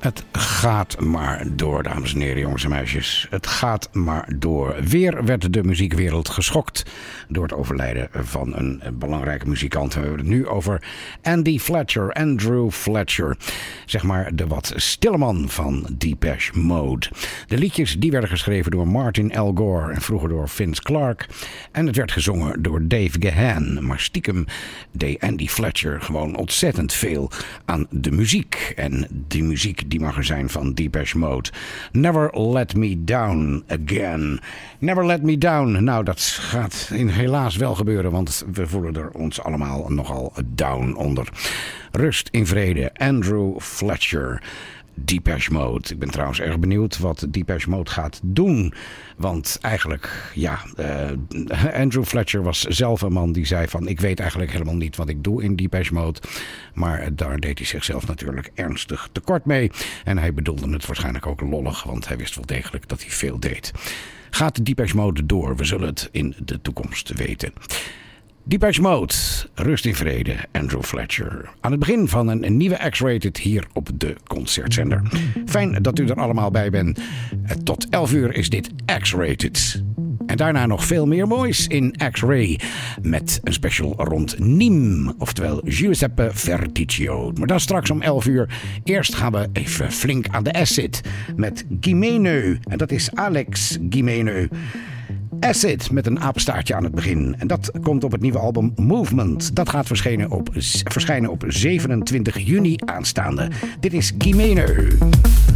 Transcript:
Het gaat maar door, dames en heren, jongens en meisjes. Het gaat maar door. Weer werd de muziekwereld geschokt door het overlijden van een belangrijke muzikant. We hebben het nu over Andrew Fletcher. Zeg maar de wat stille man van Depeche Mode. De liedjes die werden geschreven door Martin L. Gore en vroeger door Vince Clarke. En het werd gezongen door Dave Gahan. Maar stiekem deed Andy Fletcher gewoon ontzettend veel aan de muziek. En die muziek die mag er zijn van Depeche Mode. Never Let Me Down Again. Never Let Me Down. Nou, dat gaat helaas wel gebeuren, want we voelen er ons allemaal nogal down onder. Rust in vrede. Andrew Fletcher. Depeche Mode. Ik ben trouwens erg benieuwd wat Depeche Mode gaat doen. Want eigenlijk, Andrew Fletcher was zelf een man die zei van... ik weet eigenlijk helemaal niet wat ik doe in Depeche Mode. Maar daar deed hij zichzelf natuurlijk ernstig tekort mee. En hij bedoelde het waarschijnlijk ook lollig, want hij wist wel degelijk dat hij veel deed. Gaat Depeche Mode door? We zullen het in de toekomst weten. Depeche Mode, rust in vrede, Andrew Fletcher. Aan het begin van een nieuwe X-Rated hier op de Concertzender. Fijn dat u er allemaal bij bent. Tot 11 uur is dit X-Rated. En daarna nog veel meer moois in X-Ray. Met een special rond Nîmes, oftewel Giuseppe Verticchio. Maar dan straks om 11 uur. Eerst gaan we even flink aan de acid met Gimeno. En dat is Alex Gimeno. Acid met een apenstaartje aan het begin. En dat komt op het nieuwe album Movement. Dat gaat verschijnen op 27 juni aanstaande. Dit is Gimeno.